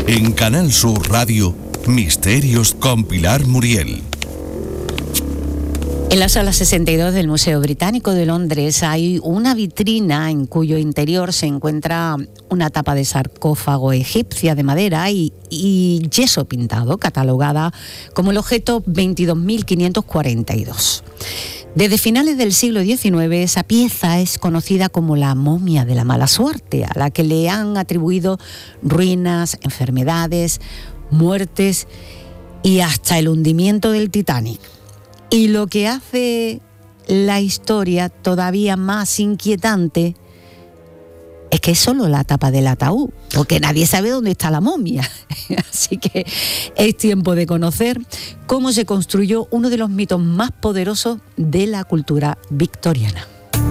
En Canal Sur Radio, Misterios con Pilar Muriel. En la sala 62 del Museo Británico de Londres hay una vitrina en cuyo interior se encuentra una tapa de sarcófago egipcia de madera y yeso pintado, catalogada como el objeto 22.542. Desde finales del siglo XIX, esa pieza es conocida como la momia de la mala suerte, a la que le han atribuido ruinas, enfermedades, muertes y hasta el hundimiento del Titanic. Y lo que hace la historia todavía más inquietante es que es solo la tapa del ataúd, porque nadie sabe dónde está la momia. Así que es tiempo de conocer cómo se construyó uno de los mitos más poderosos de la cultura victoriana.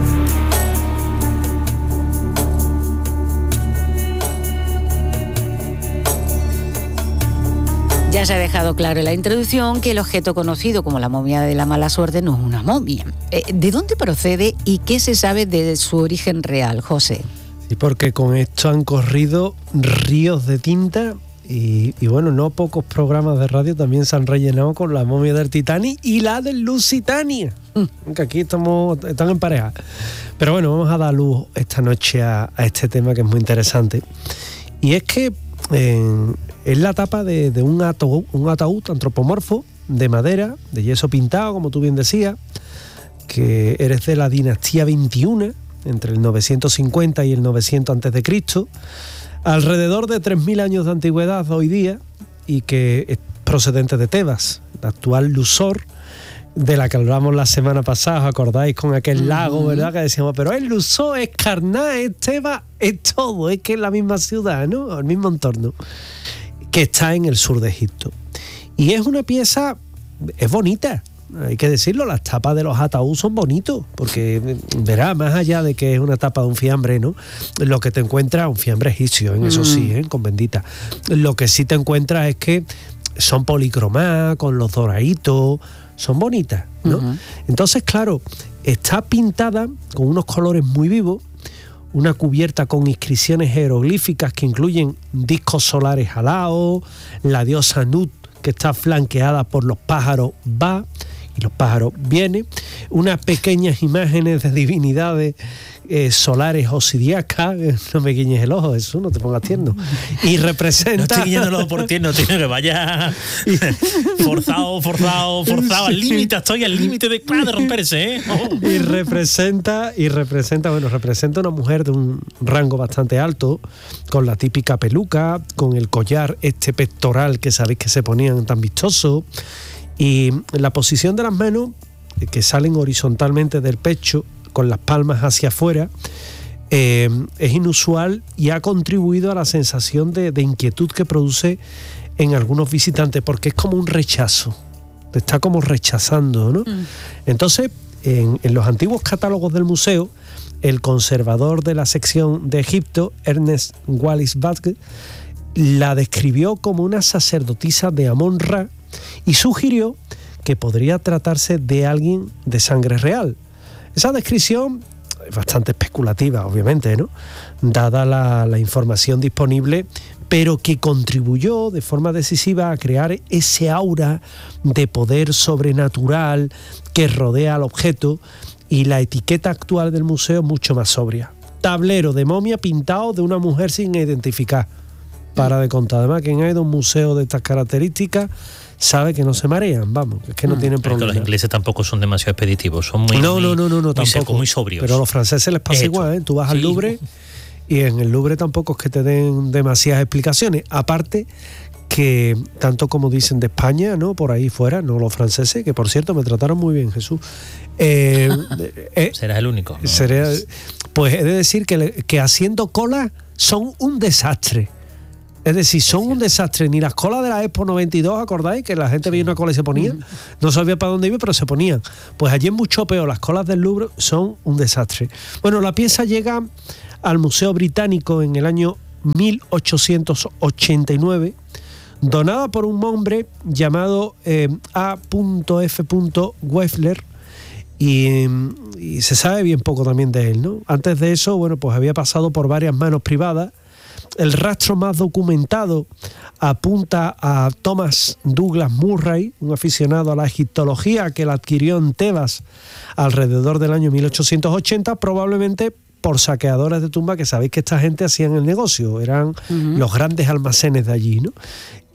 Ya se ha dejado claro en la introducción que el objeto conocido como la momia de la mala suerte no es una momia. ¿De dónde procede y qué se sabe de su origen real, José? Sí, porque con esto han corrido ríos de tinta y bueno, no pocos programas de radio también se han rellenado con la momia del Titanic y la del Lusitania. Que aquí están en pareja. Pero bueno, vamos a dar luz esta noche a este tema que es muy interesante. Y es que es la tapa de un ataúd antropomorfo de madera, de yeso pintado, como tú bien decías, que eres de la dinastía 21, entre el 950 y el 900 a.C., alrededor de 3.000 años de antigüedad hoy día, y que es procedente de Tebas, la actual Luxor, de la que hablamos la semana pasada, ¿os acordáis? Con aquel lago, ¿verdad? Que decíamos, pero es Luxor, es Karnak, es Tebas, es todo, es que es la misma ciudad, ¿no? El mismo entorno, que está en el sur de Egipto. Y es una pieza, es bonita, hay que decirlo, las tapas de los ataúdes son bonitos, porque verá, más allá de que es una tapa de un fiambre, ¿no? Lo que te encuentras, un fiambre egipcio, ¿eh? Eso sí, con bendita. Lo que sí te encuentras es que son policromadas, con los doraditos, son bonitas, ¿no? Entonces, claro, está pintada con unos colores muy vivos, una cubierta con inscripciones jeroglíficas que incluyen discos solares alados, la diosa Nut, que está flanqueada por los pájaros Ba, y los pájaros vienen, unas pequeñas imágenes de divinidades solares o zodiacas, no me guiñes el ojo, eso no te pongas tierno, y representa... No estoy guiñando el ojo por tierno, tío, que vaya forzado, al límite, estoy al límite de romperse, ¿eh? Oh. Y representa una mujer de un rango bastante alto, con la típica peluca, con el collar pectoral que sabéis que se ponían tan vistoso, y la posición de las manos, que salen horizontalmente del pecho, con las palmas hacia afuera, es inusual y ha contribuido a la sensación de inquietud que produce en algunos visitantes, porque es como un rechazo, te está como rechazando, ¿no? Entonces, en los antiguos catálogos del museo, el conservador de la sección de Egipto, Ernest Wallis Badge, la describió como una sacerdotisa de Amón-Ra y sugirió que podría tratarse de alguien de sangre real. Esa descripción es bastante especulativa, obviamente, ¿no? Dada la información disponible, pero que contribuyó de forma decisiva a crear ese aura de poder sobrenatural que rodea al objeto, y la etiqueta actual del museo es mucho más sobria. Tablero de momia pintado de una mujer sin identificar. Para de contar. Además, quien ha ido a un museo de estas características sabe que no se marean, vamos, es que no tienen problema. Los ingleses tampoco son demasiado expeditivos, son muy tampoco, secos, muy sobrios. Pero a los franceses les pasa igual, ¿eh? Tú vas al Louvre y en el Louvre tampoco es que te den demasiadas explicaciones, aparte que tanto como dicen de España, ¿no? Por ahí fuera, no los franceses, que por cierto me trataron muy bien, Jesús. Serás el único, ¿no? Pues he de decir que haciendo cola son un desastre. Es decir, son un desastre. Ni las colas de la Expo 92, ¿acordáis? Que la gente veía una cola y se ponía. No sabía para dónde iba, pero se ponían. Pues allí es mucho peor. Las colas del Louvre son un desastre. Bueno, la pieza llega al Museo Británico en el año 1889, donada por un hombre llamado A.F. Weffler, y se sabe bien poco también de él, ¿no? Antes de eso, bueno, pues había pasado por varias manos privadas el rastro más documentado apunta a Thomas Douglas Murray, un aficionado a la egiptología que la adquirió en Tebas alrededor del año 1880, probablemente por saqueadores de tumba, que sabéis que esta gente hacían el negocio, eran los grandes almacenes de allí, ¿no?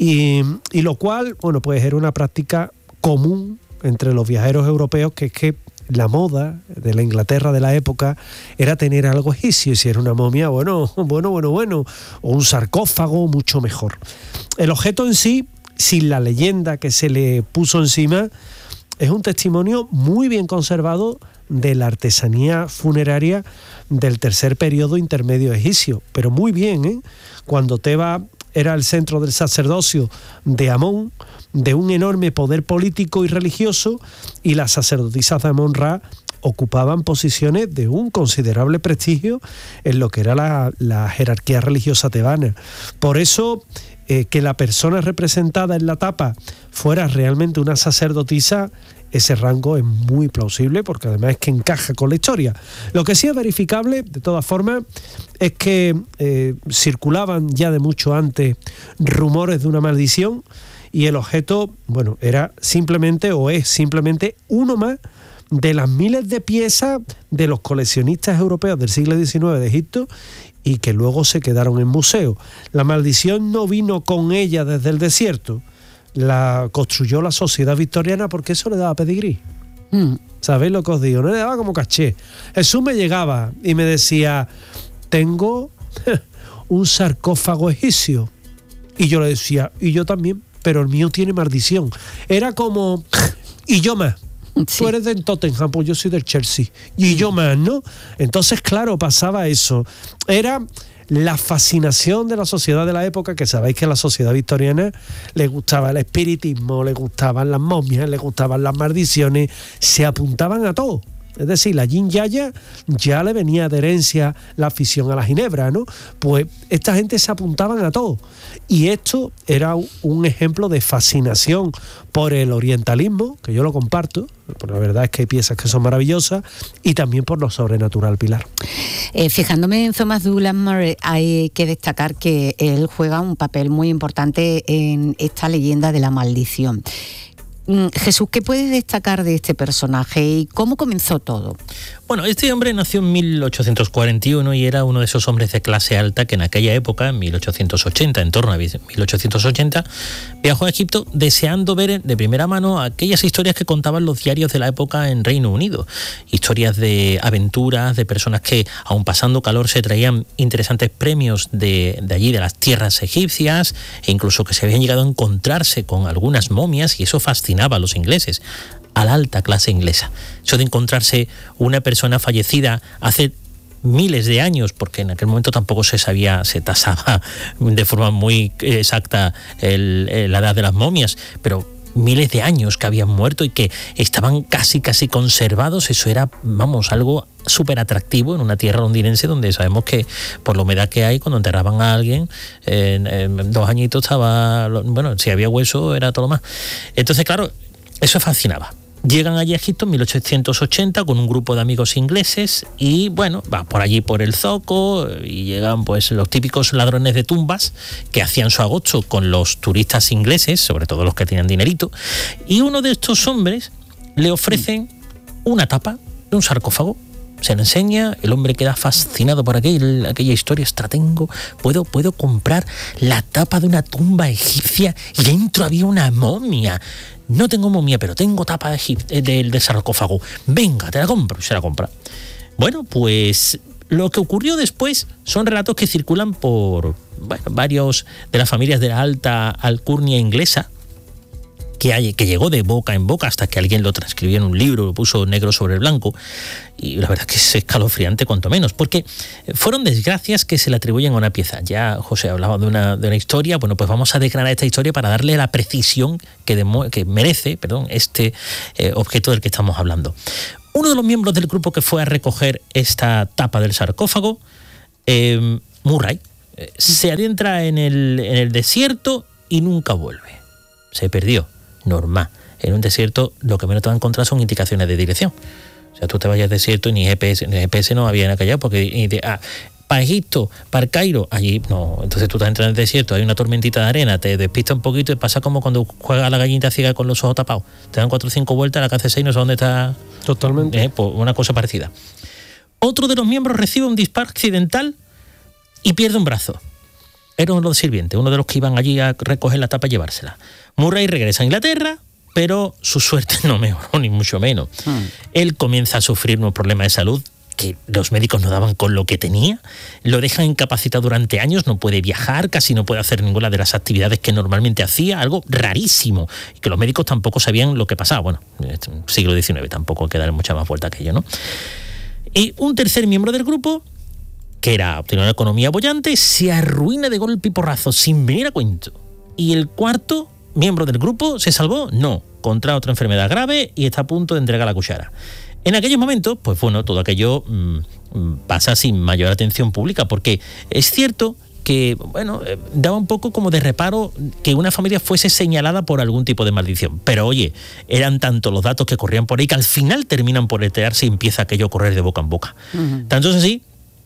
Y lo cual, bueno, pues era una práctica común entre los viajeros europeos, que es que la moda de la Inglaterra de la época era tener algo egipcio, y si era una momia, bueno, o un sarcófago, mucho mejor. El objeto en sí, sin la leyenda que se le puso encima, es un testimonio muy bien conservado de la artesanía funeraria del tercer periodo intermedio egipcio, pero muy bien, ¿eh? Cuando Tebas era el centro del sacerdocio de Amón, de un enorme poder político y religioso, y las sacerdotisas de Amón-Ra ocupaban posiciones de un considerable prestigio en lo que era la jerarquía religiosa tebana. Por eso, que la persona representada en la tapa fuera realmente una sacerdotisa, ese rango es muy plausible, porque además es que encaja con la historia. Lo que sí es verificable, de todas formas, es que circulaban ya de mucho antes rumores de una maldición, y el objeto, bueno, era simplemente, o es simplemente, uno más de las miles de piezas de los coleccionistas europeos del siglo XIX de Egipto, y que luego se quedaron en museo. La maldición no vino con ella desde el desierto, la construyó la sociedad victoriana, porque eso le daba pedigrí. ¿Sabéis lo que os digo? No le daba como caché. Jesús me llegaba y me decía: tengo un sarcófago egipcio. Y yo le decía: y yo también, pero el mío tiene maldición. Era como: y yo más. Sí. Tú eres del Tottenham, pues yo soy del Chelsea. Y yo más, ¿no? Entonces, claro, pasaba eso. Era la fascinación de la sociedad de la época, que sabéis que a la sociedad victoriana le gustaba el espiritismo, le gustaban las momias, le gustaban las maldiciones, se apuntaban a todo. Es decir, la Yin Yaya ya le venía de herencia la afición a la ginebra, ¿no? Pues esta gente se apuntaban a todo. Y esto era un ejemplo de fascinación por el orientalismo, que yo lo comparto, porque la verdad es que hay piezas que son maravillosas, y también por lo sobrenatural, Pilar. Fijándome en Thomas Douglas Murray, hay que destacar que él juega un papel muy importante en esta leyenda de la maldición. Jesús, ¿qué puedes destacar de este personaje y cómo comenzó todo? Bueno, este hombre nació en 1841 y era uno de esos hombres de clase alta que en aquella época, en 1880, en torno a 1880, viajó a Egipto deseando ver de primera mano aquellas historias que contaban los diarios de la época en Reino Unido. Historias de aventuras, de personas que, aun pasando calor, se traían interesantes premios de allí, de las tierras egipcias, e incluso que se habían llegado a encontrarse con algunas momias, y eso fascinaba a los ingleses, a la alta clase inglesa. Eso de encontrarse una persona fallecida hace miles de años, porque en aquel momento tampoco se sabía, se tasaba de forma muy exacta la edad de las momias, pero miles de años que habían muerto y que estaban casi conservados, eso era, vamos, algo súper atractivo en una tierra londinense donde sabemos que por la humedad que hay, cuando enterraban a alguien, en 2 añitos estaba, bueno, si había hueso era todo lo más. Entonces, claro, eso fascinaba. Llegan allí a Egipto en 1880 con un grupo de amigos ingleses y, bueno, va por allí por el zoco y llegan pues los típicos ladrones de tumbas que hacían su agosto con los turistas ingleses, sobre todo los que tenían dinerito, y uno de estos hombres le ofrecen una tapa de un sarcófago. Se le enseña, el hombre queda fascinado por aquella historia. Puedo comprar la tapa de una tumba egipcia y dentro había una momia. No tengo momia, pero tengo tapa de sarcófago. Venga, te la compro. Y se la compra. Bueno, pues lo que ocurrió después son relatos que circulan por varios de las familias de la alta alcurnia inglesa, que llegó de boca en boca hasta que alguien lo transcribió en un libro, lo puso negro sobre blanco, y la verdad es que es escalofriante cuanto menos, porque fueron desgracias que se le atribuyen a una pieza. Ya José hablaba de una historia, bueno, pues vamos a desgranar esta historia para darle la precisión que merece este objeto del que estamos hablando. Uno de los miembros del grupo que fue a recoger esta tapa del sarcófago, Murray, se adentra en el desierto y nunca vuelve. Se perdió. Normal. En un desierto lo que menos te va a encontrar son indicaciones de dirección. O sea, tú te vayas al desierto y ni GPS no había en aquella, porque para Egipto, para el Cairo, allí no. Entonces tú estás entrando en el desierto, hay una tormentita de arena, te despista un poquito y pasa como cuando juega la gallinita ciega con los ojos tapados. Te dan 4 o 5 vueltas, la que hace 6 no sé dónde está. Totalmente. Pues una cosa parecida. Otro de los miembros recibe un disparo accidental y pierde un brazo. Era uno de los sirvientes, uno de los que iban allí a recoger la tapa y llevársela. Murray regresa a Inglaterra, pero su suerte no mejoró, ni mucho menos. Él comienza a sufrir unos problemas de salud que los médicos no daban con lo que tenía, lo dejan incapacitado durante años, no puede viajar, casi no puede hacer ninguna de las actividades que normalmente hacía, algo rarísimo, y que los médicos tampoco sabían lo que pasaba. Bueno, siglo XIX, tampoco hay que darle mucha más vuelta a aquello, ¿no? Y un tercer miembro del grupo, que tenía una economía bollante, se arruina de golpe y porrazo, sin venir a cuento. Y el cuarto miembro del grupo se salvó, no, contrae otra enfermedad grave y está a punto de entregar la cuchara. En aquellos momentos, pues bueno, todo aquello pasa sin mayor atención pública, porque es cierto que, bueno, daba un poco como de reparo que una familia fuese señalada por algún tipo de maldición. Pero oye, eran tantos los datos que corrían por ahí que al final terminan por enterarse y empieza aquello a correr de boca en boca. Tanto es así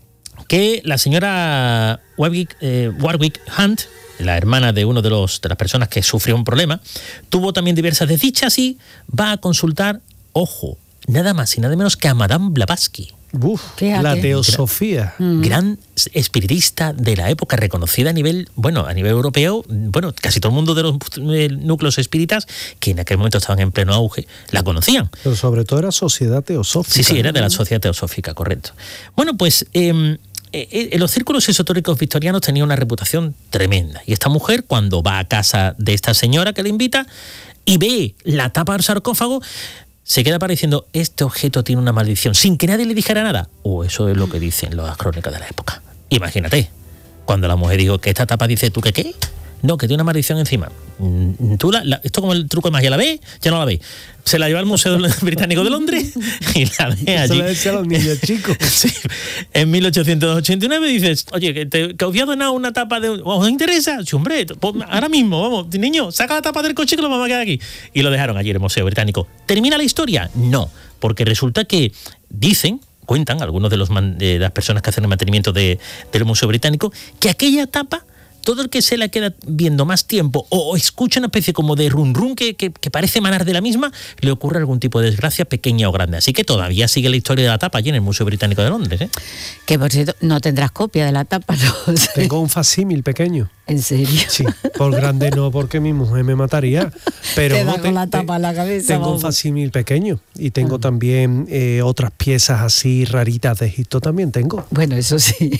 que la señora Warwick Hunt, la hermana de uno de las personas que sufrió un problema, tuvo también diversas desdichas y va a consultar, ojo, nada más y nada menos que a Madame Blavatsky. La teosofía. Gran espiritista de la época, reconocida a nivel europeo, casi todo el mundo de los núcleos espíritas, que en aquel momento estaban en pleno auge, la conocían. Pero sobre todo era sociedad teosófica. Sí, era de la sociedad teosófica, correcto. Bueno, pues en los círculos esotéricos victorianos tenía una reputación tremenda. Y esta mujer, cuando va a casa de esta señora que le invita y ve la tapa del sarcófago, se queda pareciendo, este objeto tiene una maldición, sin que nadie le dijera nada. Eso es lo que dicen las crónicas de la época. Imagínate, cuando la mujer dijo que esta tapa dice, ¿tú qué? No, que tiene una maldición encima. Tú esto como el truco de magia, ¿la ves? Ya no la ves. Se la lleva al Museo Británico de Londres y la ve allí. Se la decía a los niños chicos. Sí. En 1889 dices, oye, que os voy a donar una tapa de... ¿Os interesa? Sí, hombre, pues ahora mismo, vamos, niño, saca la tapa del coche que lo vamos a quedar aquí. Y lo dejaron allí en el Museo Británico. ¿Termina la historia? No, porque resulta que cuentan algunos de las personas que hacen el mantenimiento del Museo Británico, que aquella tapa, todo el que se la queda viendo más tiempo o escucha una especie como de run que parece emanar de la misma, le ocurre algún tipo de desgracia pequeña o grande. Así que todavía sigue la historia de la tapa allí en el Museo Británico de Londres. Que por cierto, no tendrás copia de la tapa, ¿no? Tengo un facímil pequeño. ¿En serio? Sí, por grande no, porque mi mujer me mataría. Pero te da con la tapa en la cabeza. Tengo un facímil pequeño y tengo también otras piezas así raritas de Egipto también tengo. Bueno, eso sí.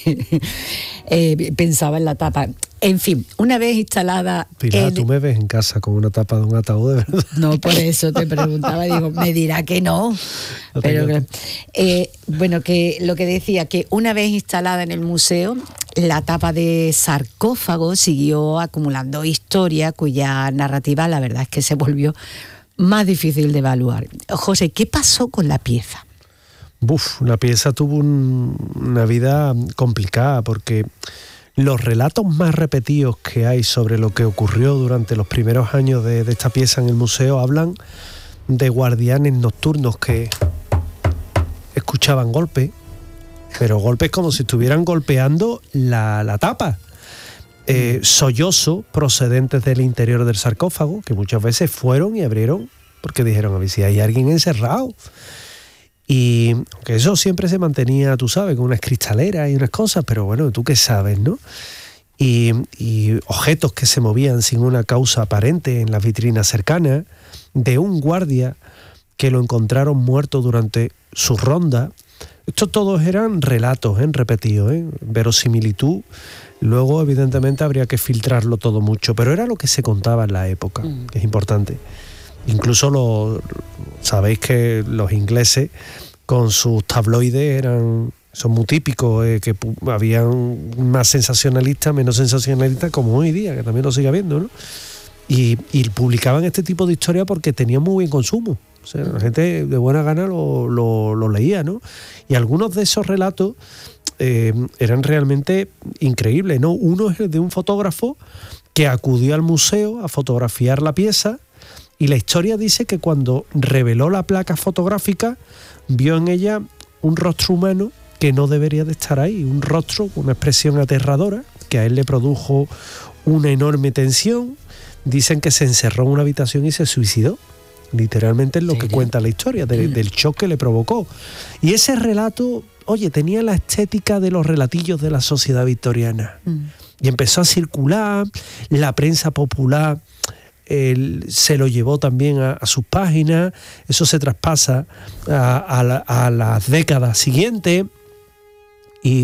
Pensaba en la tapa. En fin, una vez instalada... Pilar, tú me ves en casa con una tapa de un ataúd, de verdad. No, por eso te preguntaba, digo, me dirá que no. Pero bueno, que lo que decía, que una vez instalada en el museo, la tapa de sarcófago siguió acumulando historia cuya narrativa, la verdad es que se volvió más difícil de evaluar. José, ¿qué pasó con la pieza? La pieza tuvo una vida complicada porque los relatos más repetidos que hay sobre lo que ocurrió durante los primeros años de esta pieza en el museo hablan de guardianes nocturnos que escuchaban golpes, pero golpes como si estuvieran golpeando la tapa. Sollozos procedentes del interior del sarcófago, que muchas veces fueron y abrieron porque dijeron, a ver si hay alguien encerrado. Y aunque eso siempre se mantenía, tú sabes, con unas cristaleras y unas cosas, pero bueno, tú qué sabes, ¿no? Y objetos que se movían sin una causa aparente en las vitrinas cercanas, de un guardia que lo encontraron muerto durante su ronda. Estos todos eran relatos repetidos, verosimilitud. Luego, evidentemente, habría que filtrarlo todo mucho, pero era lo que se contaba en la época, que es importante. Incluso sabéis que los ingleses con sus tabloides son muy típicos, que habían más sensacionalistas, menos sensacionalistas, como hoy día, que también lo sigue habiendo, ¿no? Y publicaban este tipo de historias porque tenían muy buen consumo. O sea, la gente de buena gana lo leía, ¿no? Y algunos de esos relatos eran realmente increíbles, ¿no? Uno es el de un fotógrafo que acudió al museo a fotografiar la pieza. Y la historia dice que cuando reveló la placa fotográfica, vio en ella un rostro humano que no debería de estar ahí, un rostro con una expresión aterradora que a él le produjo una enorme tensión. Dicen que se encerró en una habitación y se suicidó. Literalmente es lo que cuenta la historia del shock que le provocó. Y ese relato, oye, tenía la estética de los relatillos de la sociedad victoriana. Y empezó a circular, la prensa popular se lo llevó también a sus páginas, eso se traspasa a las décadas siguientes. Y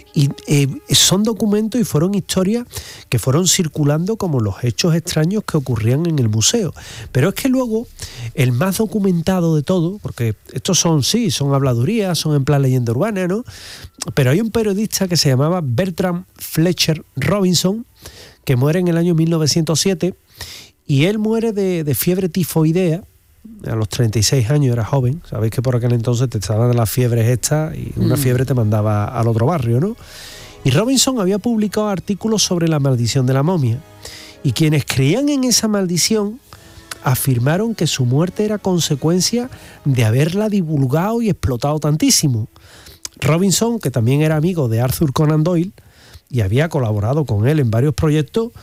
son documentos y fueron historias que fueron circulando como los hechos extraños que ocurrían en el museo. Pero es que luego, el más documentado de todo, porque estos son habladurías, son en plan leyenda urbana, ¿no? Pero hay un periodista que se llamaba Bertram Fletcher Robinson, que muere en el año 1907, y él muere de fiebre tifoidea. A los 36 años, era joven. Sabéis que por aquel entonces te estaban las fiebres estas y una fiebre te mandaba al otro barrio, ¿no? Y Robinson había publicado artículos sobre la maldición de la momia. Y quienes creían en esa maldición afirmaron que su muerte era consecuencia de haberla divulgado y explotado tantísimo. Robinson, que también era amigo de Arthur Conan Doyle y había colaborado con él en varios proyectos,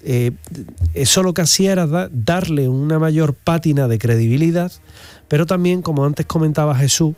eso lo que hacía era darle una mayor pátina de credibilidad, pero también, como antes comentaba Jesús,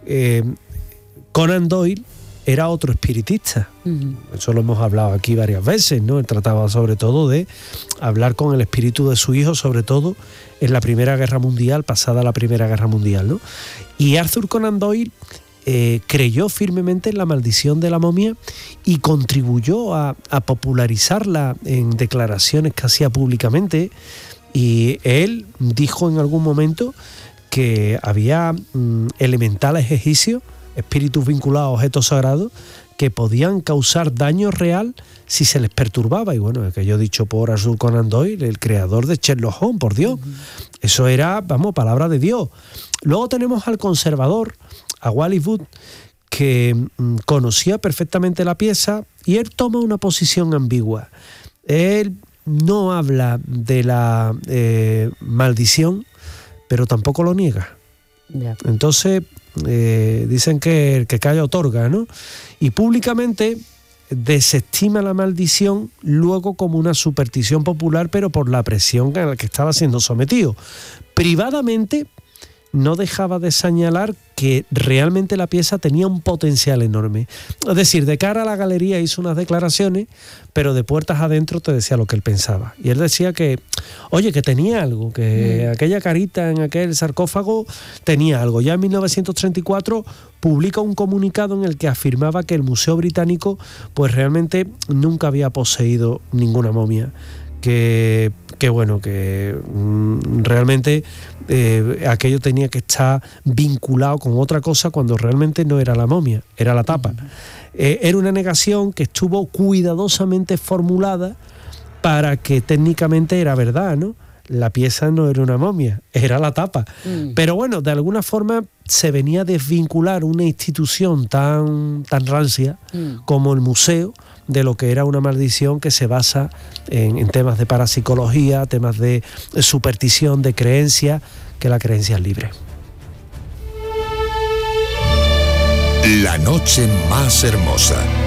Conan Doyle era otro espiritista. Eso lo hemos hablado aquí varias veces, ¿no? Él trataba sobre todo de hablar con el espíritu de su hijo, sobre todo en la Primera Guerra Mundial, pasada la Primera Guerra Mundial, ¿no? Y Arthur Conan Doyle creyó firmemente en la maldición de la momia y contribuyó a popularizarla en declaraciones que hacía públicamente. Y él dijo en algún momento que había elementales egipcios, espíritus vinculados a objetos sagrados, que podían causar daño real si se les perturbaba. Y bueno, aquello dicho por Arthur Conan Doyle, el creador de Sherlock Holmes, por Dios. Eso era, palabra de Dios. Luego tenemos al conservador, a Wally Wood, que conocía perfectamente la pieza, y él toma una posición ambigua. Él no habla de la maldición, pero tampoco lo niega. Entonces, dicen que el que calla otorga, ¿no? Y públicamente desestima la maldición luego como una superstición popular, pero por la presión a la que estaba siendo sometido. Privadamente no dejaba de señalar que realmente la pieza tenía un potencial enorme. Es decir, de cara a la galería hizo unas declaraciones, pero de puertas adentro te decía lo que él pensaba. Y él decía que, oye, que tenía algo, que aquella carita en aquel sarcófago tenía algo. Ya en 1934 publica un comunicado en el que afirmaba que el Museo Británico pues realmente nunca había poseído ninguna momia. Que realmente aquello tenía que estar vinculado con otra cosa cuando realmente no era la momia, era la tapa. Era una negación que estuvo cuidadosamente formulada para que técnicamente era verdad, ¿no? La pieza no era una momia, era la tapa. Pero bueno, de alguna forma se venía a desvincular una institución tan rancia como el museo de lo que era una maldición que se basa en temas de parapsicología, temas de superstición, de creencia, que la creencia es libre. La noche más hermosa.